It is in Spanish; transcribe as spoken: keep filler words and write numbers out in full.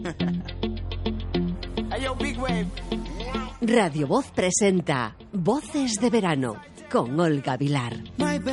Radio Voz presenta Voces de Verano con Olga Vilar.